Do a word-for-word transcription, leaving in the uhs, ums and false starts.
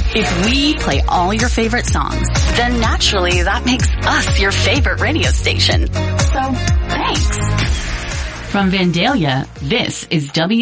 If we play all your favorite songs, then naturally that makes us your favorite radio station. So, thanks. From Vandalia, this is W